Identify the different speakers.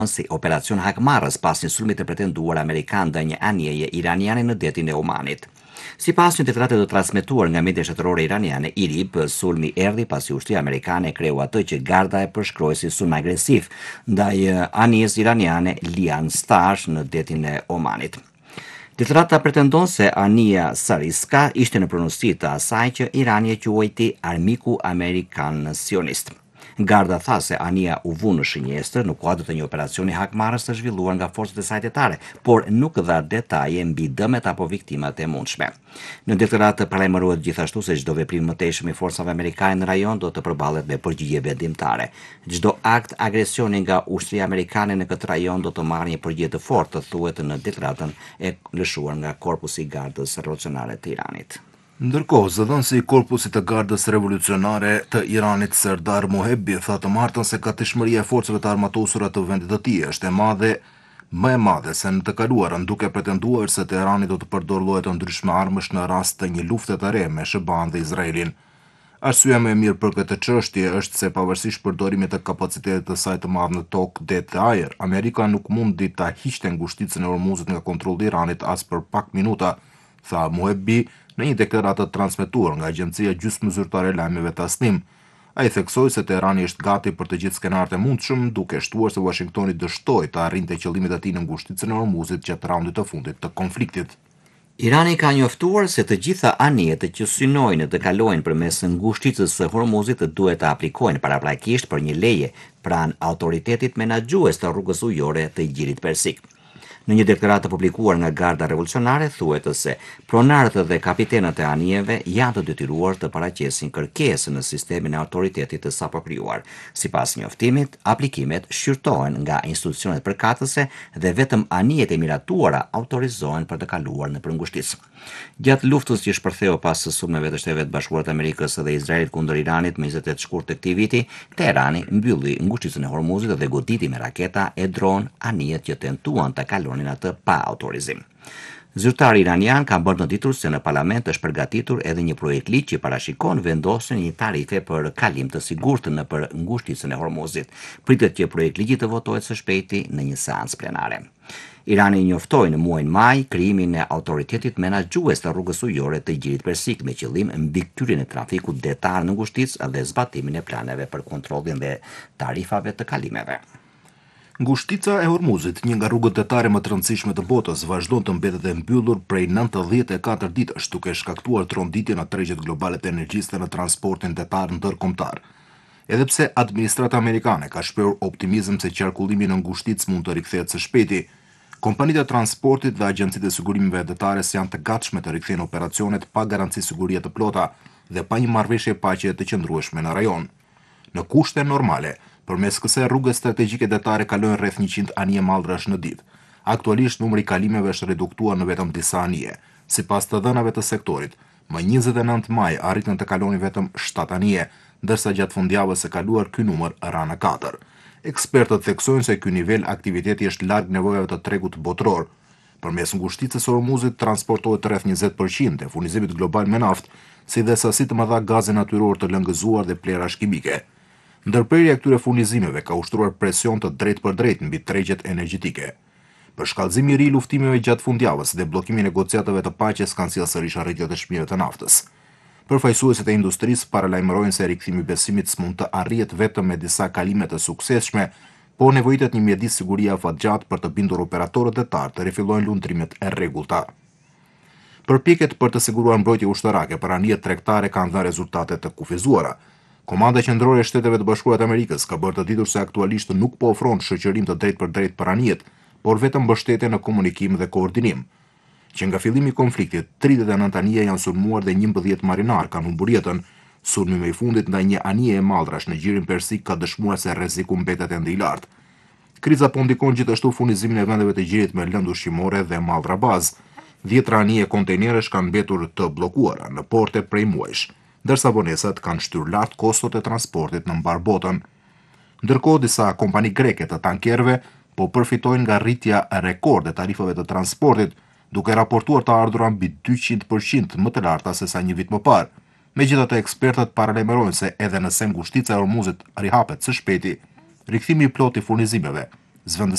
Speaker 1: si operacion hakmarrës pas një sulmi të pretenduar amerikan ndaj një anijeje iraniane në detin e Omanit. Sipas një deklaratë të transmetuar nga media shtetërore iraniane, IRIB, sulmi erdhi pasi ushtria amerikane kreu atë që Garda e përshkroi si sulm agresiv ndaj anijes iraniane Lian Stash në detin e Omanit. Deklarata pretendon se Ania Sariska ishte në pronësi të asaj që Irani e quajti armiku amerikan sionist. Garda tha se Ania u vu në shënjestër në kuadër të një operacioni hakmarrës të zhvilluar nga forcat e saj tetare, por nuk dha detaje mbi dëmet apo viktimat e mundshme. Në deklaratë paralajmërohet gjithashtu se çdo veprim i mëtejshëm i forcave amerikane në rajon do të përballet me përgjigje vendimtare. Çdo akt agresioni nga ushtria amerikane në këtë rajon do të marrë një përgjigje të fortë, thuhet në deklaratën e lëshuar nga Korpusi i Gardës Revolucionare të Iranit.
Speaker 2: Ndërkohë, zëdhënësi i Korpusit të Gardës Revolucionare të Iranit Serdar Mohebi tha të martën se gatishmëria e forcave të armatosura të vendit të tij është më e madhe se në të kaluarën, duke pretenduar se Teherani do të përdor lloje të ndryshme armësh në rast të një lufte të re me SHBA-n dhe Izraelin. Arsyeja më e mirë për këtë çështje është se pavarësisht përdorimit të kapacitetit të saj të madh në tokë, det dhe ajër, Amerika nuk mundi ta hiqte ngushticën e Hormuzit nga kontrolli i Iranit as për pak minuta, tha Mohebi në një deklaratë transmetuar nga Agjencia Gjysmëzyrtare e Lajmeve Tasnim. Ai theksoi se Teherani është gati për të gjithë skenarët e mundshëm, duke shtuar se Washingtoni dështoi të arrinte qëllimet e tij në ngushticën e Hormuzit gjatë raundit të fundit të konfliktit.
Speaker 1: Irani ka njoftuar se të gjitha anijet që synojnë të kalojnë përmes ngushticës së Hormuzit duhet të aplikojnë paraprakisht për një leje pranë autoritetit menaxhues të rrugës ujore të Igjillit Persik. Në një deklaratë publikuar nga Garda Revolucionare thuhet se pronarët dhe kapitenët e anijeve janë të detyruar të paraqesin kërkesë në sistemin e autoritetit të sapo krijuar. Sipas njoftimit, aplikimet shqyrtohen nga institucionet përkatëse dhe vetëm anijet e miratuara autorizohen për të kaluar në ngushticë. Gjatë luftës që shpërtheu pas sulmeve të Shtetit Bashkuar të Amerikës dhe Izraelit kundër Iranit më 28 shkurt të këtij viti, Teherani mbylli ngushticën e Hormuzit dhe goditi me raketa e dron anijet që tentuan të kalonin atë pa autorizim. Zyrtari iranian ka bërë në ditur se në parlament është përgatitur edhe një projekt ligj që parashikon vendosjen e një tarife për kalim të sigurt nëpër ngushticën e Hormuzit. Pritet që projekt ligji të votohet së shpejti në një seancë plenare. Irani njoftoi në muajin maj krijimin e autoritetit menaxhues të rrugës ujore të Igjillit Persik me qëllim mbikëqyrjen e trafikut detar në ngushticë dhe zbatimin e planeve për kontrollin dhe tarifave të kalimeve.
Speaker 2: Ngushtica e Hormuzit, një nga rrugët detare më të rëndësishme të botës, vazhdon të mbetet e mbyllur prej 94 ditësh, duke shkaktuar tronditje në tregjet globale të energjisë dhe në transportin detar ndërkombëtar. Edhe pse administrata amerikane ka shprehur optimizëm se qarkullimi në ngushticë mund të rikthehet së shpejti, kompanitë e transportit dhe agjencitë e sigurimeve detare janë të gatshme të rikthejnë operacionet pa garanci sigurie të plota dhe pa një marrëveshje paqe të qëndrueshme në rajon. Në kushte normale, përmes kësaj rrugës strategjike detare kalojnë rreth 100 anije mallrash në ditë. Aktualisht numri i kalimeve është reduktuar në vetëm disa anije. Sipas të dhënave të sektorit, më 29 maj arritën të kalonin vetëm 7 anije, ndërsa gjatë fundjavës së kaluar ky numër ra në 4. Ekspertët theksojnë se ky nivel aktiviteti është larg nevojave të tregut botëror. Përmes ngushticës së Hormuzit transportohet rreth 20% e furnizimit global me naftë, si dhe sasi të mëdha gaze natyror të lëngëzuar dhe plerash kimike. Ndërprerja e këtyre furnizimeve ka ushtruar presion të drejtë për drejtë mbi tregjet energjetike. Për shkallëzim i ri i luftimeve gjatë fundjavës dhe bllokimin e negociatave të paqes kanë sjellë sërish arritje të çmimeve të naftës. Përfaqësuesit e industrisë paralajmërojnë se rikthimi i besimit s'mund të arrihet vetëm me disa kalime të suksesshme, por nevojitet një mjedis sigurie afatgjatë për të bindur operatorët detar të rifillojnë lundrimet e rregullta. Përpjekjet për të siguruar mbrojtje ushtarake për anijet tregtare kanë dhënë rezultate të kufizuara. Komanda qendrore e Shteteve të Bashkuara të Amerikës ka bërë të ditur se aktualisht nuk po ofron shoqërim të drejtë për drejtë për anijet, por vetëm mbështetje në komunikim dhe koordinim. Që nga fillimi i konfliktit, 39 anije janë sulmuar dhe 11 marinar kanë humbur jetën. Sulmi më i fundit ndaj një anije e mallrash në Igjilin Persik ka dëshmuar se rreziku mbetet ende i lartë. Kriza po ndikon gjithashtu furnizimin e vendeve të Igjilit me lëndë ushqimore dhe mallra bazë. 10 anije kontejnerësh kanë mbetur të bllokuara në porte prej muajsh, ndërsa vonesat kanë shtyrë lart kostot e transportit në mbar botën. Ndërkohë, disa kompani greke të tankerëve po përfitojnë nga rritja rekord e tarifave të transportit, duke raportuar të ardhura mbi 200% më të larta se sa një vit më parë. Megjithatë, ekspertët paralajmërojnë se edhe nëse ngushtica e Hormuzit rihapet së shpejti, rikthimi i plotë i furnizimeve, zëvendësimi